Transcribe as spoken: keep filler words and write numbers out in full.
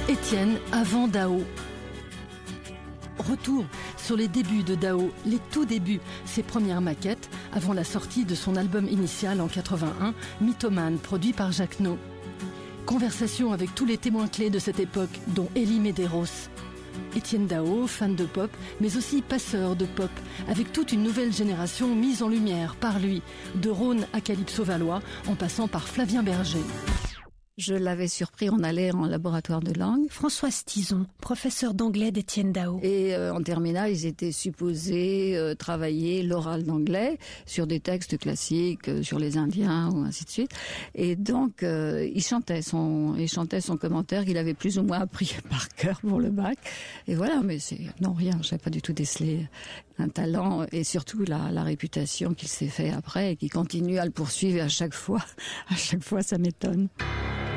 Étienne avant Dao. Retour sur les débuts de Dao, les tout débuts, ses premières maquettes, avant la sortie de son album initial en quatre-vingt-un, Mythomane, produit par Jacques No. Conversation avec tous les témoins clés de cette époque, dont Elie Medeiros. Étienne Dao, fan de pop, mais aussi passeur de pop, avec toute une nouvelle génération mise en lumière par lui, de Rhône à Calypso Valois, en passant par Flavien Berger. Je l'avais surpris, on allait en laboratoire de langue. Françoise Tison, professeur d'anglais d'Étienne Dao. Et euh, en terminale, ils étaient supposés euh, travailler l'oral d'anglais sur des textes classiques, euh, sur les Indiens ou ainsi de suite. Et donc, euh, il chantait son, il chantait son commentaire qu'il avait plus ou moins appris par cœur pour le bac. Et voilà, mais c'est non rien. Je n'avais pas du tout décelé un talent et surtout la, la réputation qu'il s'est fait après et qui continue à le poursuivre à chaque fois. À chaque fois, ça m'étonne.